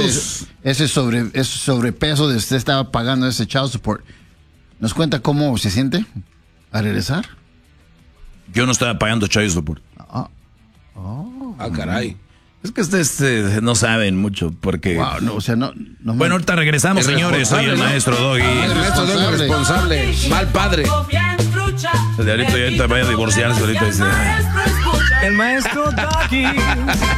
ese sobrepeso de usted estaba pagando ese child support. ¿Nos cuenta cómo se siente a regresar? Yo no estaba pagando child support. Caray. Es que ustedes no saben mucho porque... Wow, no, o sea, no bueno, ahorita regresamos, señores. Soy el maestro Doggy. El maestro Doggy responsable. Mal padre. De ahorita vaya a divorciarse. Ahorita dice... El maestro Doggy.